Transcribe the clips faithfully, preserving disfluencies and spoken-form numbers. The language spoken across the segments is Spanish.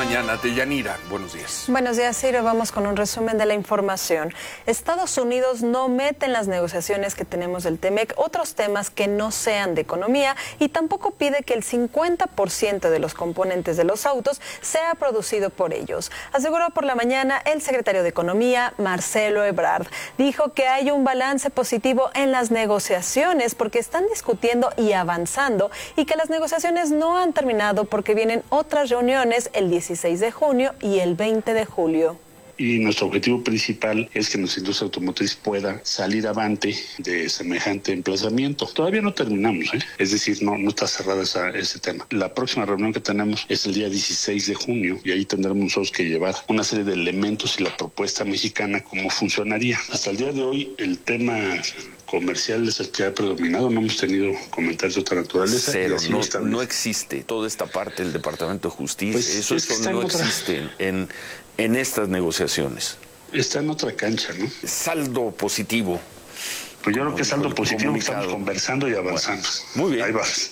mañana. Deyanira, buenos días. Buenos días, Ciro. Vamos con un resumen de la información. Estados Unidos no mete en las negociaciones que tenemos del TEMEC otros temas que no sean de economía y tampoco pide que el cincuenta por ciento de los componentes de los autos sea producido por ellos. Aseguró por la mañana el secretario de Economía, Marcelo Ebrard. Dijo que hay un balance positivo en las negociaciones porque están discutiendo y avanzando y que las negociaciones no han terminado porque vienen otras reuniones el dieciséis de junio y el veinte de julio. Y nuestro objetivo principal es que nuestra industria automotriz pueda salir avante de semejante emplazamiento. Todavía no terminamos, ¿eh? Es decir, no, no está cerrado esa, ese tema. La próxima reunión que tenemos es el día dieciséis de junio y ahí tendremos nosotros que llevar una serie de elementos y la propuesta mexicana cómo funcionaría. Hasta el día de hoy el tema comercial es el que ha predominado, no hemos tenido comentarios de otra naturaleza. Cero, no, no existe toda esta parte del Departamento de Justicia, pues, eso, es eso no otra... existe en, en estas negociaciones. Está en otra cancha, ¿no? Saldo positivo. Pues yo creo que es saldo positivo, estamos conversando y avanzando. Bueno, muy bien. Ahí vas.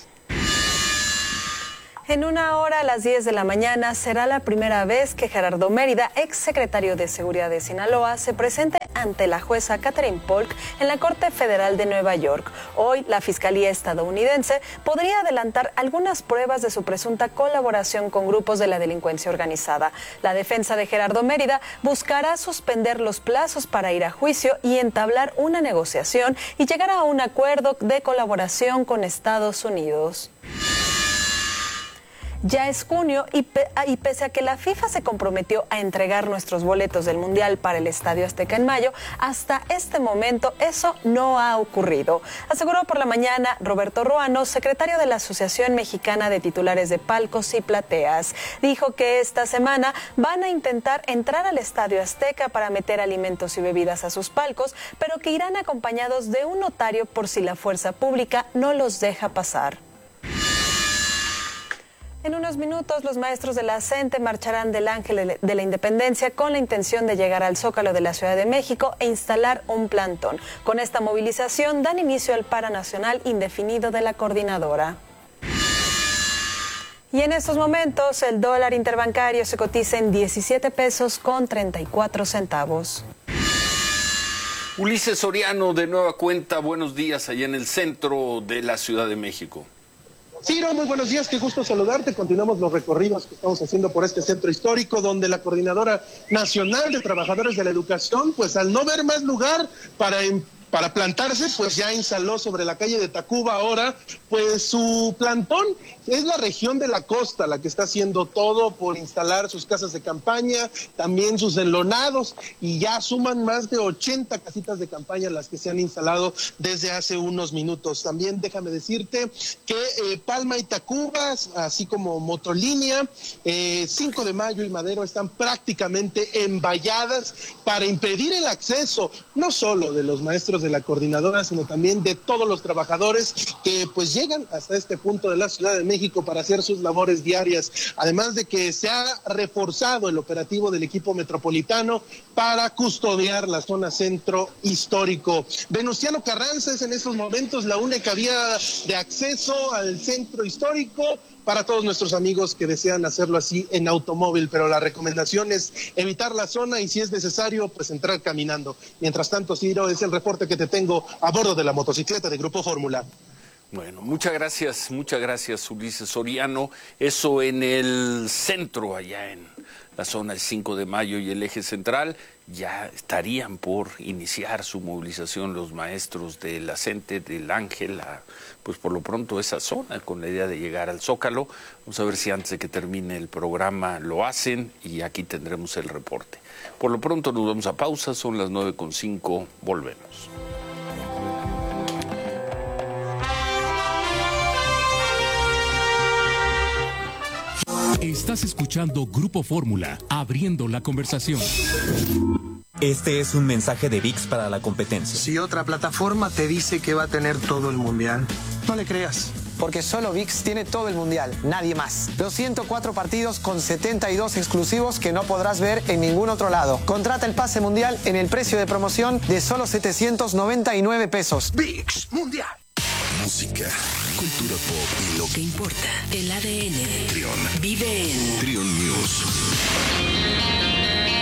En una hora, a las diez de la mañana, será la primera vez que Gerardo Mérida, exsecretario de Seguridad de Sinaloa, se presente ante la jueza Catherine Polk en la Corte Federal de Nueva York. Hoy, la Fiscalía estadounidense podría adelantar algunas pruebas de su presunta colaboración con grupos de la delincuencia organizada. La defensa de Gerardo Mérida buscará suspender los plazos para ir a juicio y entablar una negociación y llegar a un acuerdo de colaboración con Estados Unidos. Ya es junio y, pe y pese a que la FIFA se comprometió a entregar nuestros boletos del Mundial para el Estadio Azteca en mayo, hasta este momento eso no ha ocurrido. Aseguró por la mañana Roberto Ruano, secretario de la Asociación Mexicana de Titulares de Palcos y Plateas. Dijo que esta semana van a intentar entrar al Estadio Azteca para meter alimentos y bebidas a sus palcos, pero que irán acompañados de un notario por si la fuerza pública no los deja pasar. En unos minutos, los maestros de la CENTE marcharán del Ángel de la Independencia con la intención de llegar al Zócalo de la Ciudad de México e instalar un plantón. Con esta movilización dan inicio al paro nacional indefinido de la coordinadora. Y en estos momentos, el dólar interbancario se cotiza en diecisiete pesos con treinta y cuatro centavos. Ulises Soriano, de nueva cuenta, buenos días allá en el centro de la Ciudad de México. Ciro, muy buenos días, qué gusto saludarte. Continuamos los recorridos que estamos haciendo por este centro histórico, donde la Coordinadora Nacional de Trabajadores de la Educación, pues al no ver más lugar para para plantarse, pues ya instaló sobre la calle de Tacuba ahora, pues su plantón. Es la región de la costa la que está haciendo todo por instalar sus casas de campaña, también sus enlonados, y ya suman más de ochenta casitas de campaña las que se han instalado desde hace unos minutos. También déjame decirte que eh, Palma y Tacuba, así como Motolínea, eh, cinco de mayo y Madero están prácticamente envalladas para impedir el acceso, no solo de los maestros de la coordinadora, sino también de todos los trabajadores que pues llegan hasta este punto de la Ciudad de México para hacer sus labores diarias, además de que se ha reforzado el operativo del equipo metropolitano para custodiar la zona centro histórico. Venustiano Carranza es en estos momentos la única vía de acceso al centro histórico para todos nuestros amigos que desean hacerlo así en automóvil, pero la recomendación es evitar la zona y si es necesario, pues entrar caminando. Mientras tanto, Ciro, es el reporte que te tengo a bordo de la motocicleta de Grupo Fórmula. Bueno, muchas gracias, muchas gracias, Ulises Soriano. Eso en el centro, allá en la zona del cinco de mayo y el eje central, ya estarían por iniciar su movilización los maestros de la CENTE, del Ángel, a, pues por lo pronto esa zona, con la idea de llegar al Zócalo. Vamos a ver si antes de que termine el programa lo hacen y aquí tendremos el reporte. Por lo pronto nos vamos a pausa, son las nueve con cinco, volvemos. Estás escuchando Grupo Fórmula, abriendo la conversación. Este es un mensaje de V I X para la competencia. Si otra plataforma te dice que va a tener todo el mundial, no le creas. Porque solo V I X tiene todo el mundial, nadie más. Los ciento cuatro partidos con setenta y dos exclusivos que no podrás ver en ningún otro lado. Contrata el pase mundial en el precio de promoción de solo setecientos noventa y nueve pesos. V I X Mundial. Música, cultura pop y lo que importa, el A D N. Trión. Vive en Trión News.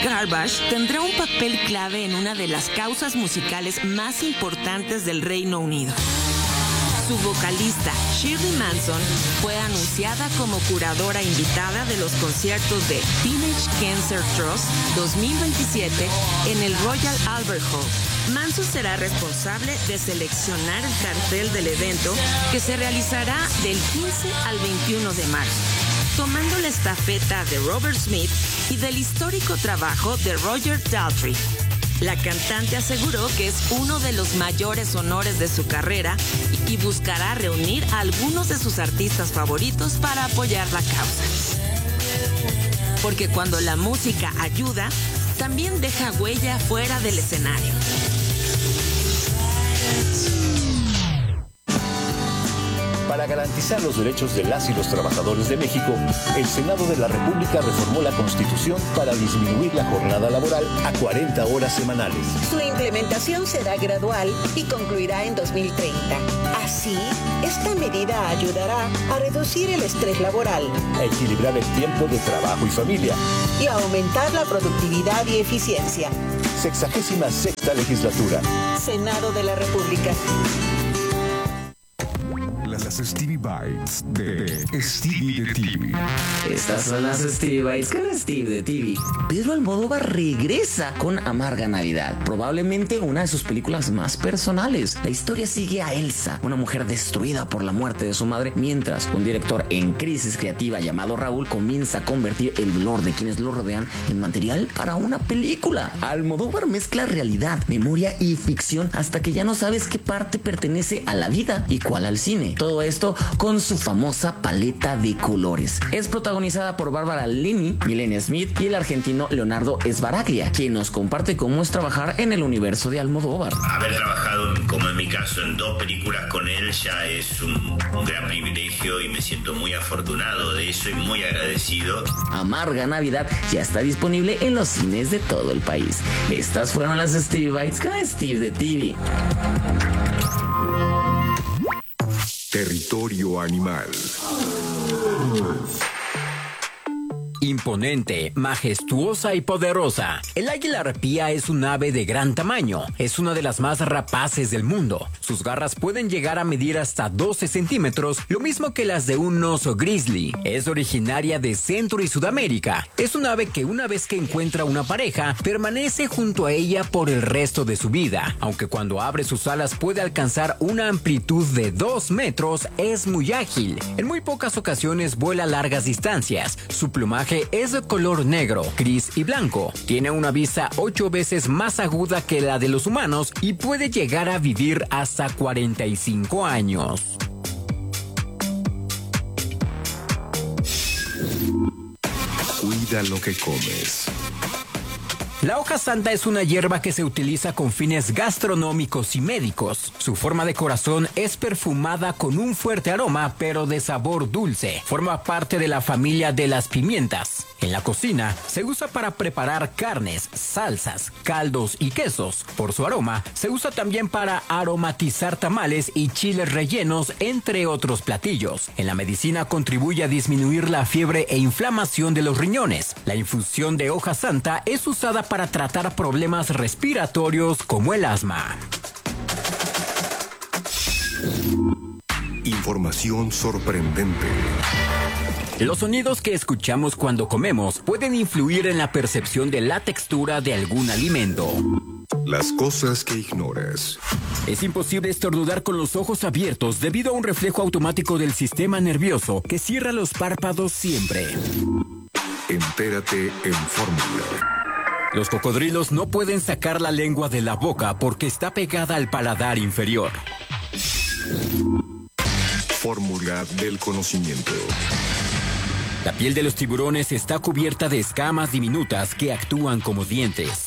Garbage tendrá un papel clave en una de las causas musicales más importantes del Reino Unido. Su vocalista, Shirley Manson, fue anunciada como curadora invitada de los conciertos de Teenage Cancer Trust dos mil veintisiete en el Royal Albert Hall. Manson será responsable de seleccionar el cartel del evento, que se realizará del quince al veintiuno de marzo, tomando la estafeta de Robert Smith y del histórico trabajo de Roger Daltrey. La cantante aseguró que es uno de los mayores honores de su carrera y buscará reunir a algunos de sus artistas favoritos para apoyar la causa. Porque cuando la música ayuda, también deja huella fuera del escenario. Para garantizar los derechos de las y los trabajadores de México, el Senado de la República reformó la Constitución para disminuir la jornada laboral a cuarenta horas semanales. Su implementación será gradual y concluirá en dos mil treinta. Así, esta medida ayudará a reducir el estrés laboral, a equilibrar el tiempo de trabajo y familia y a aumentar la productividad y eficiencia. Sexagésima sexta legislatura. Senado de la República. Las Stevie Bites de Stevie de T V. Estas son las Stevie Bites con Steve de T V. Pedro Almodóvar regresa con Amarga Navidad, probablemente una de sus películas más personales. La historia sigue a Elsa, una mujer destruida por la muerte de su madre, mientras un director en crisis creativa llamado Raúl comienza a convertir el dolor de quienes lo rodean en material para una película. Almodóvar mezcla realidad, memoria y ficción hasta que ya no sabes qué parte pertenece a la vida y cuál al cine. Todo esto con su famosa paleta de colores. Es protagonizada por Bárbara Linney, Milena Smith y el argentino Leonardo Sbaraglia, quien nos comparte cómo es trabajar en el universo de Almodóvar. Haber trabajado, como en mi caso, en dos películas con él ya es un, un gran privilegio y me siento muy afortunado de eso y muy agradecido. Amarga Navidad ya está disponible en los cines de todo el país. Estas fueron las Stevie Bites con Steve de T V. Territorio Animal. Imponente, majestuosa y poderosa. El águila arpía es un ave de gran tamaño. Es una de las más rapaces del mundo. Sus garras pueden llegar a medir hasta doce centímetros, lo mismo que las de un oso grizzly. Es originaria de Centro y Sudamérica. Es un ave que una vez que encuentra una pareja, permanece junto a ella por el resto de su vida. Aunque cuando abre sus alas puede alcanzar una amplitud de dos metros, es muy ágil. En muy pocas ocasiones vuela largas distancias. Su plumaje es de color negro, gris y blanco. Tiene una vista ocho veces más aguda que la de los humanos y puede llegar a vivir hasta cuarenta y cinco años. Cuida lo que comes. La hoja santa es una hierba que se utiliza con fines gastronómicos y médicos. Su forma de corazón es perfumada con un fuerte aroma, pero de sabor dulce. Forma parte de la familia de las pimientas. En la cocina se usa para preparar carnes, salsas, caldos y quesos. Por su aroma, se usa también para aromatizar tamales y chiles rellenos, entre otros platillos. En la medicina contribuye a disminuir la fiebre e inflamación de los riñones. La infusión de hoja santa es usada para tratar problemas respiratorios como el asma. Información sorprendente. Los sonidos que escuchamos cuando comemos pueden influir en la percepción de la textura de algún alimento. Las cosas que ignoras. Es imposible estornudar con los ojos abiertos debido a un reflejo automático del sistema nervioso que cierra los párpados siempre. Entérate en Fórmula. Los cocodrilos no pueden sacar la lengua de la boca porque está pegada al paladar inferior. Fórmula del conocimiento. La piel de los tiburones está cubierta de escamas diminutas que actúan como dientes.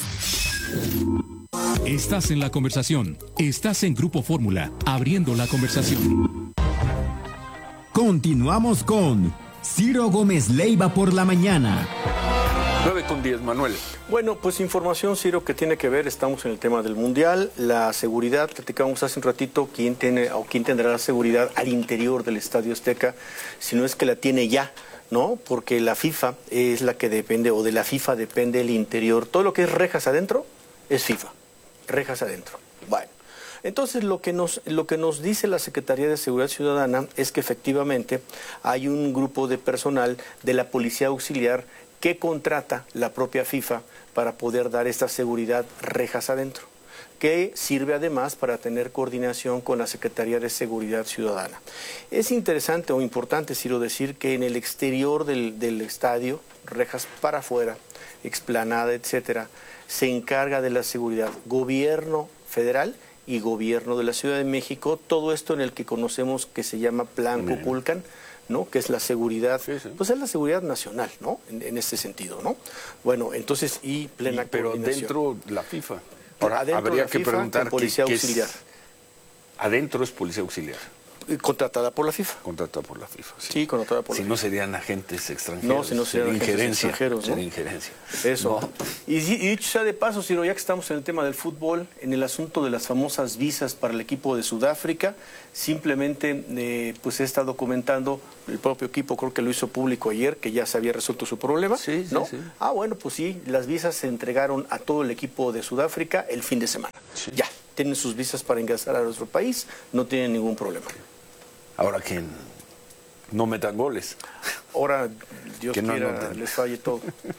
Estás en la conversación. Estás en Grupo Fórmula, abriendo la conversación. Continuamos con Ciro Gómez Leiva por la mañana. nueve con diez, Manuel. Bueno, pues información, Ciro, que tiene que ver, estamos en el tema del Mundial, la seguridad, platicábamos hace un ratito, quién tiene o quién tendrá la seguridad al interior del Estadio Azteca, si no es que la tiene ya ¿no? Porque la FIFA es la que depende, o de la FIFA depende el interior. Todo lo que es rejas adentro es FIFA, rejas adentro. Bueno, entonces lo que nos, lo que nos dice la Secretaría de Seguridad Ciudadana es que efectivamente hay un grupo de personal de la Policía Auxiliar que contrata la propia FIFA para poder dar esta seguridad rejas adentro, que sirve además para tener coordinación con la Secretaría de Seguridad Ciudadana. Es interesante o importante, Ciro, decir que en el exterior del, del estadio, rejas para afuera, explanada, etcétera, se encarga de la seguridad gobierno federal y gobierno de la Ciudad de México, todo esto en el que conocemos que se llama Plan Kukulkan, ¿no? Que es la seguridad, sí, sí. Pues es la seguridad nacional, ¿no? En, en este sentido, ¿no? Bueno, entonces, y plena y, pero coordinación. Pero dentro la FIFA. Ahora, adentro habría de la que FIFA, preguntar policía qué, auxiliar. qué es, adentro es policía auxiliar. Contratada por la FIFA. Contratada por la FIFA, sí. Sí, contratada por si la no FIFA. serían agentes extranjeros. No, si no serían agentes injerencia, extranjeros, ¿no? Sería injerencia. Eso. No. Y, y dicho sea de paso, Ciro, ya que estamos en el tema del fútbol, en el asunto de las famosas visas para el equipo de Sudáfrica, simplemente eh, pues se está documentando, el propio equipo creo que lo hizo público ayer, que ya se había resuelto su problema, sí, sí, ¿no? Sí. Ah, bueno, pues sí, las visas se entregaron a todo el equipo de Sudáfrica el fin de semana. Sí. Ya, tienen sus visas para ingresar a nuestro país, no tienen ningún problema. Ahora que no metan goles. Ahora, Dios que no quiera, anoten. les falle todo.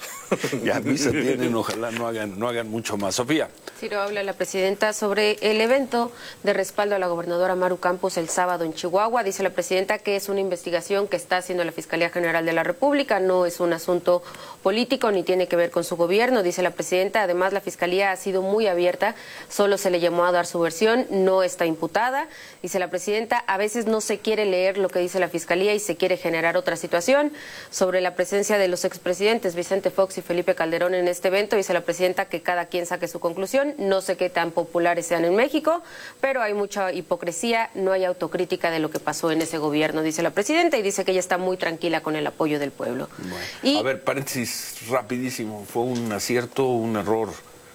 Ya visa tienen, ojalá no hagan, no hagan mucho más. Sofía. Ciro, habla la presidenta sobre el evento de respaldo a la gobernadora Maru Campos el sábado en Chihuahua. Dice la presidenta que es una investigación que está haciendo la Fiscalía General de la República, no es un asunto político ni tiene que ver con su gobierno, dice la presidenta. Además, la Fiscalía ha sido muy abierta, solo se le llamó a dar su versión, no está imputada. Dice la presidenta, a veces no se quiere leer lo que dice la Fiscalía y se quiere generar otra situación. Sobre la presencia de los expresidentes Vicente Fox y Felipe Calderón en este evento, dice la presidenta que cada quien saque su conclusión. No sé qué tan populares sean en México, pero hay mucha hipocresía, no hay autocrítica de lo que pasó en ese gobierno, dice la presidenta, y dice que ella está muy tranquila con el apoyo del pueblo. Bueno, y, a ver, paréntesis rapidísimo, ¿fue un acierto o un error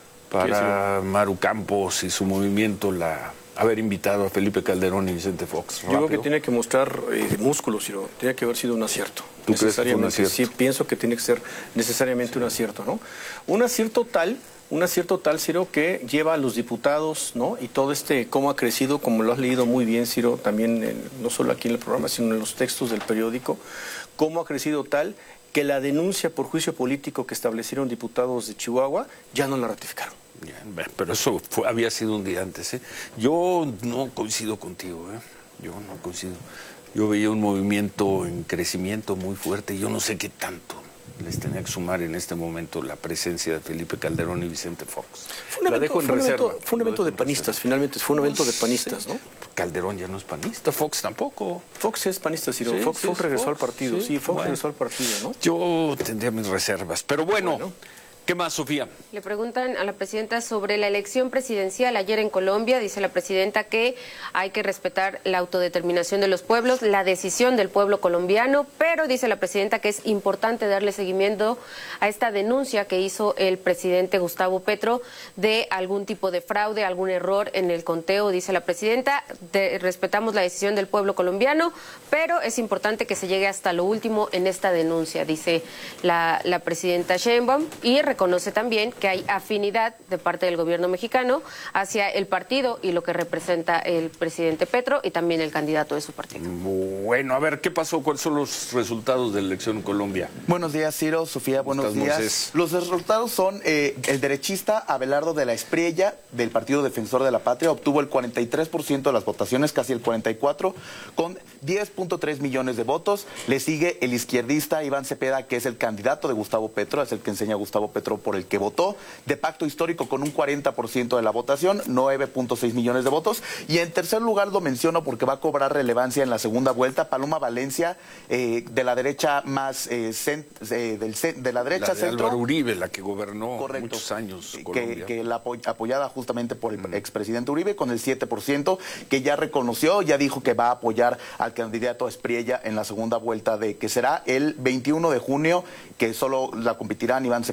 para Maru Campos y su movimiento la haber invitado a Felipe Calderón y Vicente Fox? Rápido. Yo creo que tiene que mostrar eh, músculos, Ciro. Tiene que haber sido un acierto. ¿Tú crees que fue un acierto? Sí, pienso que tiene que ser necesariamente sí. un acierto, ¿no? Un acierto tal, un acierto tal, Ciro, que lleva a los diputados, ¿no? Y todo este, cómo ha crecido, como lo has leído muy bien, Ciro, también en, no solo aquí en el programa, sino en los textos del periódico, cómo ha crecido tal que la denuncia por juicio político que establecieron diputados de Chihuahua ya no la ratificaron. Bien, pero eso fue, había sido un día antes, ¿eh? Yo no coincido contigo, ¿eh? Yo no coincido. Yo veía un movimiento en crecimiento muy fuerte y yo no sé qué tanto les tenía que sumar en este momento la presencia de Felipe Calderón y Vicente Fox. Fue un evento, la dejo en fue un reserva. evento, fue un evento de panistas, finalmente, fue un evento de panistas, ¿no? Calderón ya no es panista, Fox tampoco. Fox es panista, Ciro. Sí, Fox, sí, Fox regresó Fox, al partido, sí, sí, Fox bueno. regresó al partido, ¿no? Yo tendría mis reservas, pero bueno. bueno. ¿Qué más, Sofía? Le preguntan a la presidenta sobre la elección presidencial ayer en Colombia. Dice la presidenta que hay que respetar la autodeterminación de los pueblos, la decisión del pueblo colombiano, pero dice la presidenta que es importante darle seguimiento a esta denuncia que hizo el presidente Gustavo Petro de algún tipo de fraude, algún error en el conteo. Dice la presidenta, de, respetamos la decisión del pueblo colombiano, pero es importante que se llegue hasta lo último en esta denuncia, dice la, la presidenta Sheinbaum, y reconoce también que hay afinidad de parte del gobierno mexicano hacia el partido y lo que representa el presidente Petro y también el candidato de su partido. Bueno, a ver, ¿qué pasó? ¿Cuáles son los resultados de la elección en Colombia? Buenos días, Ciro, Sofía, buenos días. Moisés? Los resultados son eh, el derechista Abelardo de la Espriella, del Partido Defensor de la Patria, obtuvo el cuarenta y tres por ciento de las votaciones, casi el cuarenta y cuatro por ciento, con diez punto tres millones de votos. Le sigue el izquierdista Iván Cepeda, que es el candidato de Gustavo Petro, es el que enseña a Gustavo Petro por el que votó, de Pacto Histórico con un cuarenta por ciento de la votación, nueve punto seis millones de votos. Y en tercer lugar lo menciono porque va a cobrar relevancia en la segunda vuelta, Paloma Valencia, eh, de la derecha más, eh, cent, eh, del, de la derecha la de centro. Álvaro Uribe, la que gobernó Correcto. muchos años que, Colombia. que la apoy, apoyada justamente por el mm. expresidente Uribe, con el siete por ciento, que ya reconoció, ya dijo que va a apoyar al candidato Espriella en la segunda vuelta, de que será el veintiuno de junio, que solo la competirán Iván Cepeda y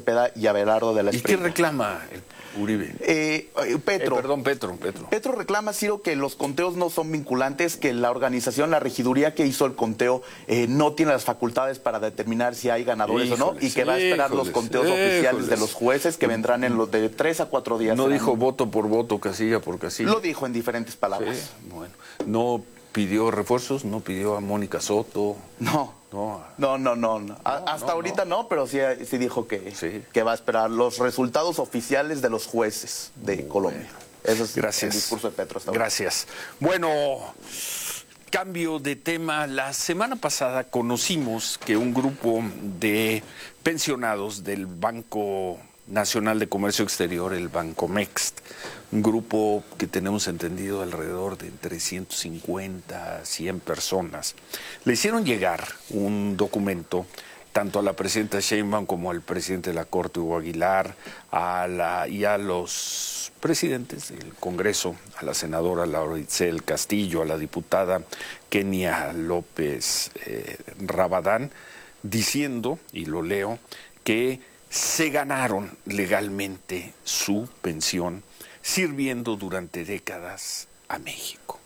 y Abelardo de la Espriella. ¿Y qué reclama el Uribe? Eh, Petro. Eh, perdón, Petro, Petro. Petro reclama, Ciro, que los conteos no son vinculantes, que la organización, la regiduría que hizo el conteo eh, no tiene las facultades para determinar si hay ganadores híjoles, o no, y que va a esperar híjoles, los conteos híjoles. oficiales de los jueces que vendrán en los de tres a cuatro días. No dijo voto por voto, casilla por casilla. Lo dijo en diferentes palabras. Sí, bueno, no pidió refuerzos, no pidió a Mónica Soto. No. No, no, no, no. no. Hasta no, ahorita no. no, pero sí, sí dijo que, sí. que va a esperar los resultados oficiales de los jueces de Muy Colombia. Bueno. Eso es Gracias. el discurso de Petro hasta ahora. Gracias. Bueno, cambio de tema. La semana pasada conocimos que un grupo de pensionados del Banco Nacional de Comercio Exterior, el Bancomext, un grupo que tenemos entendido alrededor de entre ciento cincuenta a cien personas, le hicieron llegar un documento tanto a la presidenta Sheinbaum como al presidente de la Corte, Hugo Aguilar, a la, y a los presidentes del Congreso, a la senadora Laura Itzel Castillo, a la diputada Kenia López eh, Rabadán, diciendo, y lo leo, que se ganaron legalmente su pensión sirviendo durante décadas a México.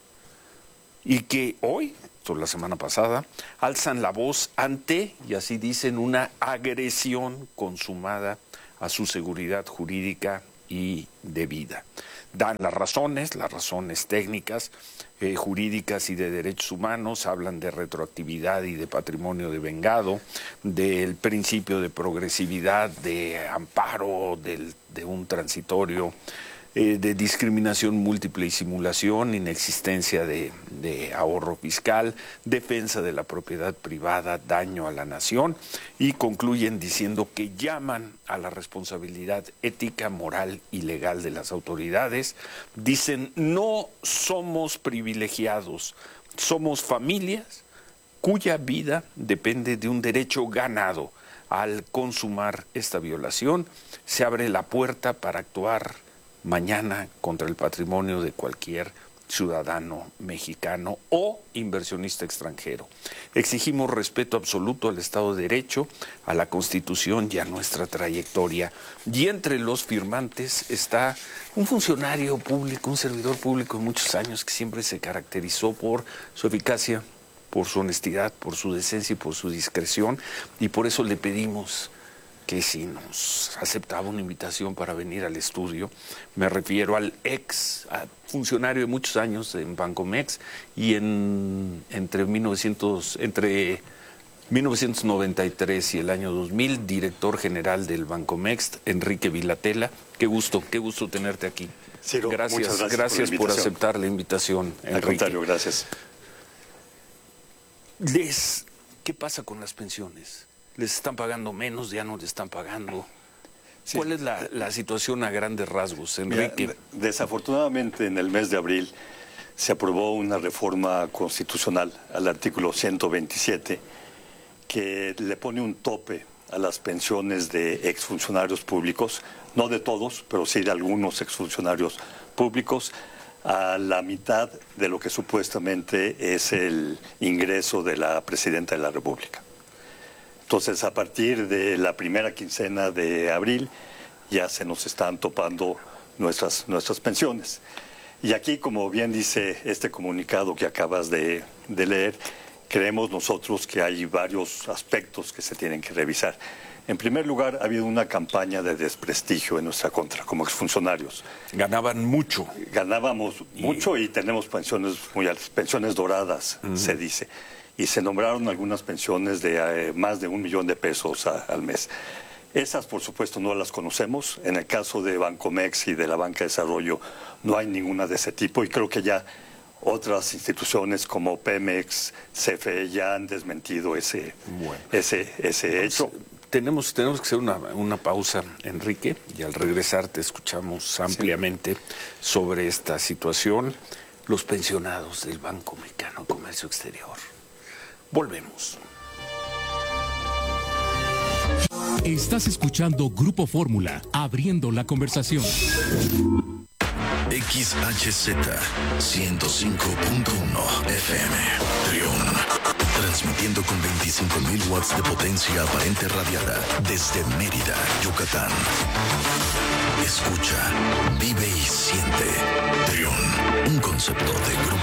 Y que hoy, la semana pasada, alzan la voz ante, y así dicen, una agresión consumada a su seguridad jurídica y de vida. Dan las razones, las razones técnicas, eh, jurídicas y de derechos humanos, hablan de retroactividad y de patrimonio devengado, del principio de progresividad, de amparo, del, de un transitorio, eh, de discriminación múltiple y simulación, inexistencia de, de ahorro fiscal, defensa de la propiedad privada, daño a la nación, y concluyen diciendo que llaman a la responsabilidad ética, moral y legal de las autoridades. Dicen, no somos privilegiados, somos familias cuya vida depende de un derecho ganado. Al consumar esta violación, se abre la puerta para actuar mañana contra el patrimonio de cualquier ciudadano mexicano o inversionista extranjero. Exigimos respeto absoluto al Estado de Derecho, a la Constitución y a nuestra trayectoria. Y entre los firmantes está un funcionario público, un servidor público de muchos años que siempre se caracterizó por su eficacia, por su honestidad, por su decencia y por su discreción, y por eso le pedimos que si nos aceptaba una invitación para venir al estudio. Me refiero al ex funcionario de muchos años en Bancomext y en, entre, mil novecientos, entre mil novecientos noventa y tres y el año dos mil, director general del Bancomext, Enrique Vilatela. Qué gusto, qué gusto tenerte aquí. Ciro, gracias, muchas gracias, gracias por, por aceptar la invitación, Enrique. Al contrario, gracias. Les, ¿qué pasa con las pensiones? ¿Les están pagando menos? ¿Ya no les están pagando? Sí. ¿Cuál es la, la situación a grandes rasgos, Enrique? Mira, desafortunadamente, en el mes de abril se aprobó una reforma constitucional al artículo ciento veintisiete que le pone un tope a las pensiones de exfuncionarios públicos, no de todos, pero sí de algunos exfuncionarios públicos, a la mitad de lo que supuestamente es el ingreso de la presidenta de la República. Entonces, a partir de la primera quincena de abril, ya se nos están topando nuestras, nuestras pensiones. Y aquí, como bien dice este comunicado que acabas de, de leer, creemos nosotros que hay varios aspectos que se tienen que revisar. En primer lugar, ha habido una campaña de desprestigio en nuestra contra, como exfuncionarios. Ganaban mucho. Ganábamos y... mucho y tenemos pensiones muy altas, pensiones doradas, uh-huh. se dice. Y se nombraron algunas pensiones de eh, más de un millón de pesos a, al mes. Esas, por supuesto, no las conocemos. En el caso de Bancomext y de la Banca de Desarrollo no hay ninguna de ese tipo, y creo que ya otras instituciones como Pemex, C F E ya han desmentido ese, bueno. ese, ese hecho. Tenemos, tenemos que hacer una, una pausa, Enrique, y al regresar te escuchamos ampliamente sí. sobre esta situación. Los pensionados del Banco Mexicano de Comercio Exterior. Volvemos. Estás escuchando Grupo Fórmula, abriendo la conversación. X H Z ciento cinco punto uno F M, Trión, transmitiendo con veinticinco mil watts de potencia aparente radiada desde Mérida, Yucatán. Escucha, vive y siente. Trión, un concepto de Grupo